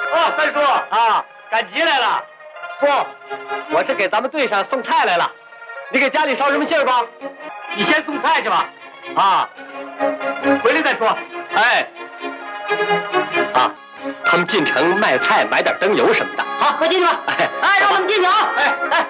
哦，三叔啊，赶集来了？ 不，我是给咱们队上送菜来了。你给家里捎什么信儿吧？ 你先送菜去吧。 啊， 回来再说。 哎，啊，他们进城卖菜，买点灯油什么的。好，快进去吧。哎，让他们进去啊。哎哎。